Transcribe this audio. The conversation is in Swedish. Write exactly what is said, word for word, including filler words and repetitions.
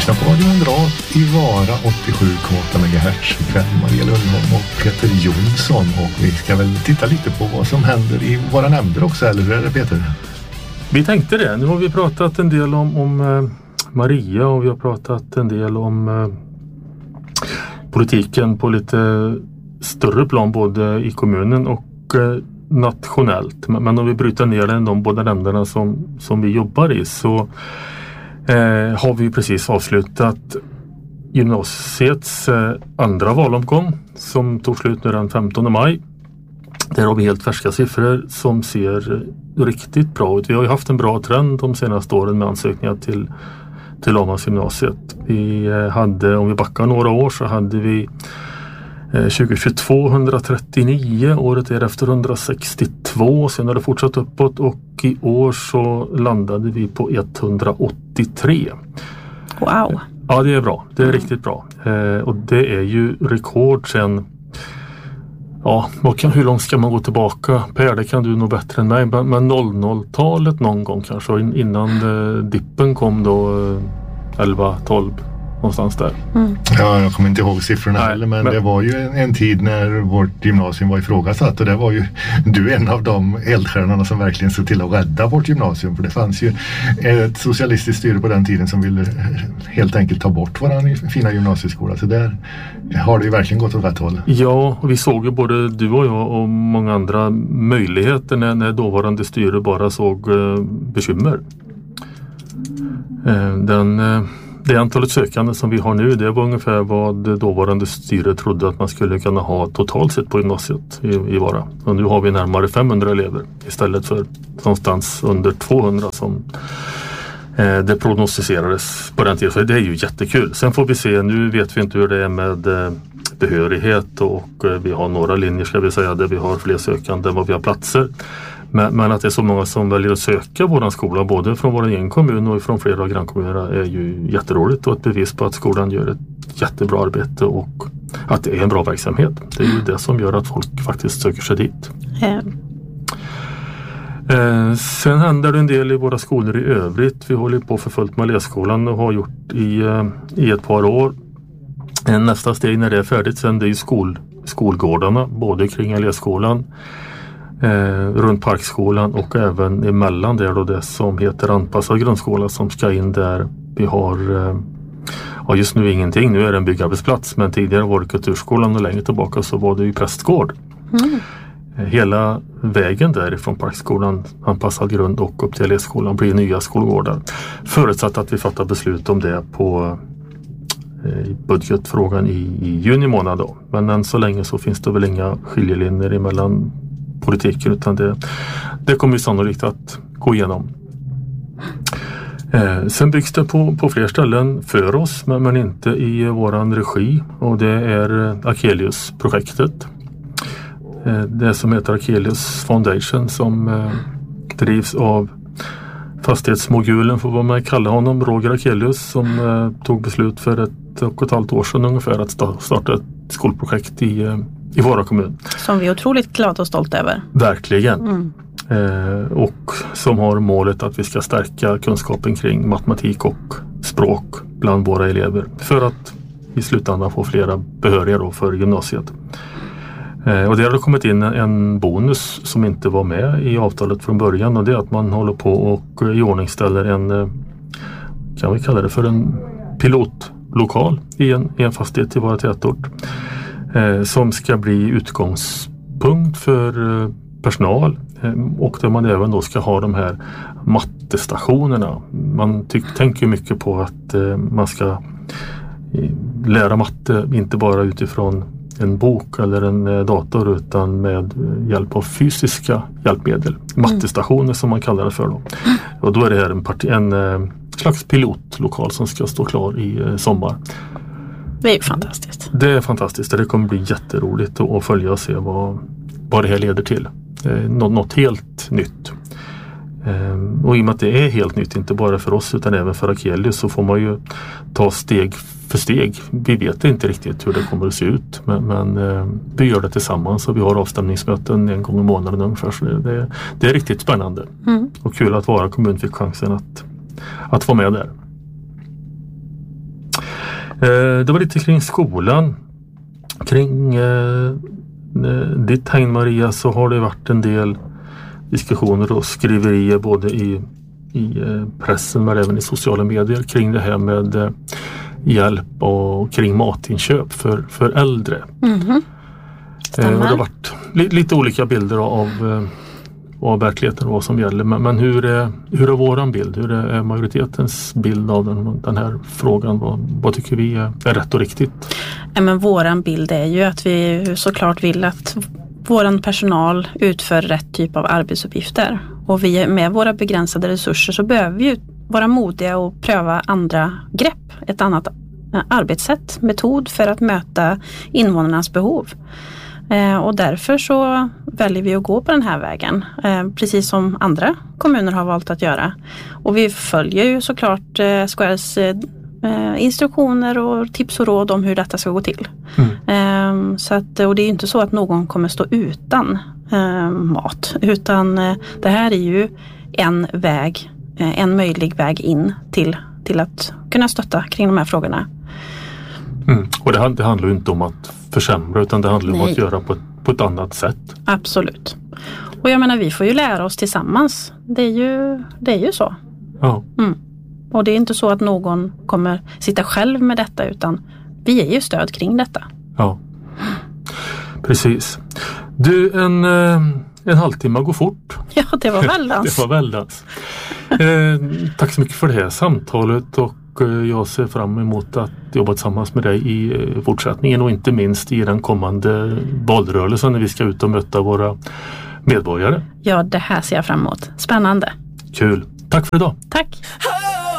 lyssnar på Radio Moderat i Vara åttiosju komma åtta megahertz. Ikväll Maria Lundholm och Peter Jonsson, och vi ska väl titta lite på vad som händer i våra nämnder också, eller hur är det, Peter? Vi tänkte det. Nu har vi pratat en del om, om eh, Maria, och vi har pratat en del om eh, politiken på lite större plan både i kommunen och eh, nationellt. Men, men om vi bryter ner den, de båda länderna som, som vi jobbar i, så Eh, har vi precis avslutat gymnasiets eh, andra valomgång som tog slut nu den femtonde maj. Där har vi helt färska siffror som ser eh, riktigt bra ut. Vi har ju haft en bra trend de senaste åren med ansökningar till, till Åhmansgymnasiet. Vi eh, hade, om vi backar några år, så hade vi eh, tjugohundratjugotvå etthundratrettionio, året därefter etthundrasextiotvå, sen har det fortsatt uppåt, och i år så landade vi på etthundraåttiotre. Wow! Ja, det är bra. Det är mm. riktigt bra. Eh, och det är ju rekord sen, ja, vad kan, hur långt ska man gå tillbaka? Per, det kan du nog bättre än mig, men, men noll noll-talet någon gång kanske, innan eh, dippen kom då, eh, elva tolv. Någonstans där. Mm. Ja, jag kommer inte ihåg siffrorna Nej, heller, men, men det var ju en, en tid när vårt gymnasium var ifrågasatt, och det var ju du en av de eldstjärnorna som verkligen såg till att rädda vårt gymnasium, för det fanns ju ett socialistiskt styre på den tiden som ville helt enkelt ta bort våran fina gymnasieskola, så där har det ju verkligen gått åt rätt håll. Ja, och vi såg ju både du och jag och många andra möjligheter när, när dåvarande styre bara såg eh, bekymmer. Eh, den eh, Det antalet sökande som vi har nu, det var ungefär vad dåvarande styre trodde att man skulle kunna ha totalt sett på gymnasiet i, i Vara. Och nu har vi närmare femhundra elever istället för någonstans under tvåhundra som eh, det prognostiserades på den tiden. Så det är ju jättekul. Sen får vi se, nu vet vi inte hur det är med eh, behörighet, och eh, vi har några linjer, ska vi säga, där vi har fler sökande än vad vi har platser. Men, men att det är så många som väljer att söka våran skola, både från vår egen kommun och från flera av grannkommunerna, är ju jätteroligt, och ett bevis på att skolan gör ett jättebra arbete och att det är en bra verksamhet. Det är ju det som gör att folk faktiskt söker sig dit. Mm. Eh, sen händer det en del i våra skolor i övrigt. Vi håller på för fullt med Lässkolan och har gjort i, eh, i ett par år. Nästa steg när det är färdigt sen, det är ju skol, skolgårdarna, både kring Lässkolan, Eh, runt Parkskolan, och även emellan där då det som heter anpassad grundskola som ska in där. Vi har eh, ja, just nu ingenting, nu är det en byggarbetsplats, men tidigare var det Kulturskolan, och längre tillbaka så var det ju prästgård. Mm. Eh, hela vägen därifrån Parkskolan, anpassad grund och upp till Lässkolan blir nya skolgårdar. Förutsatt att vi fattar beslut om det på eh, budgetfrågan i, i juni månad då. Men än så länge så finns det väl inga skiljelinjer emellan politiken, utan det, det kommer ju sannolikt att gå igenom. Eh, sen byggs det på, på fler ställen för oss, men, men inte i våran regi, och det är Akelius-projektet. Eh, det som heter Akelius Foundation, som eh, drivs av fastighetsmogulen, får vad man kallar honom, Roger Akelius, som eh, tog beslut för ett och ett halvt år sedan ungefär att starta ett skolprojekt i eh, i Vara kommun. Som vi är otroligt glada och stolta över. Verkligen. Mm. Eh, och som har målet att vi ska stärka kunskapen kring matematik och språk bland våra elever, för att i slutändan få flera behöriga då för gymnasiet. Eh, och det har kommit in en bonus som inte var med i avtalet från början, och det är att man håller på och iordningställer en, kan vi kalla det för en pilotlokal i en, i en fastighet i våra tätort. Eh, som ska bli utgångspunkt för eh, personal, eh, och där man även då ska ha de här mattestationerna. Man ty- tänker mycket på att eh, man ska eh, lära matte inte bara utifrån en bok eller en eh, dator, utan med eh, hjälp av fysiska hjälpmedel. Mattestationer mm. som man kallar det för då. Och då är det här en, part- en eh, slags pilotlokal som ska stå klar i eh, sommar. Det är ju fantastiskt. Det är fantastiskt. Det kommer bli jätteroligt att följa och se vad, vad det här leder till. Eh, något, något helt nytt. Eh, och i och med att det är helt nytt, inte bara för oss utan även för Akelius, så får man ju ta steg för steg. Vi vet inte riktigt hur det kommer att se ut, men, men eh, vi gör det tillsammans, och vi har avstämningsmöten en gång i månaden ungefär. Så det, det, det är riktigt spännande. Mm. Och kul att Vara kommun fick chansen att, att vara med där. Eh, det var lite kring skolan. Kring eh, ditt häng, Maria, så har det varit en del diskussioner och skriverier både i, i eh, pressen men även i sociala medier kring det här med eh, hjälp och kring matinköp för, för äldre. Mm-hmm. Eh, och det har varit li, lite olika bilder av, eh, av verkligheten och vad som gäller. Men, men hur, är, hur är våran bild? Hur är, är majoritetens bild av den, den här frågan? Vad, vad tycker vi är, är rätt och riktigt? Ja, men våran bild är ju att vi såklart vill att våran personal utför rätt typ av arbetsuppgifter. Och vi med våra begränsade resurser så behöver vi ju vara modiga och pröva andra grepp. Ett annat arbetssätt, metod för att möta invånarnas behov. Eh, och därför så väljer vi att gå på den här vägen. Eh, precis som andra kommuner har valt att göra. Och vi följer ju såklart eh, S K R:s eh, instruktioner och tips och råd om hur detta ska gå till. Mm. Eh, så att, och det är ju inte så att någon kommer stå utan eh, mat. Utan eh, det här är ju en väg, eh, en möjlig väg in till, till att kunna stötta kring de här frågorna. Mm. Och det, det handlar ju inte om att försämra utan det handlar Nej. om att göra på ett, på ett annat sätt. Absolut. Och jag menar, vi får ju lära oss tillsammans. Det är ju, det är ju så. Ja. Mm. Och det är inte så att någon kommer sitta själv med detta utan vi är ju stöd kring detta. Ja, precis. Du, en, en halvtimme går fort. Ja, det var väldans. det var väldans. eh, tack så mycket för det här samtalet och jag ser fram emot att jobba tillsammans med dig i fortsättningen och inte minst i den kommande valrörelsen när vi ska ut och möta våra medborgare. Ja, det här ser jag fram emot. Spännande. Kul. Tack för idag. Tack.